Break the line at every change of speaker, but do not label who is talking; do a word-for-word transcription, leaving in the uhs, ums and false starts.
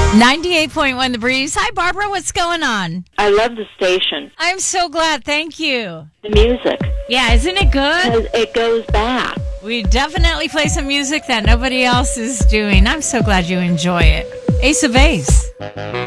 ninety-eight point one The Breeze. Hi, Barbara. What's going on?
I love the station.
I'm so glad. Thank you.
The music.
Yeah, isn't it good?
Because it goes back.
We definitely play some music that nobody else is doing. I'm so glad you enjoy it. Ace of Base.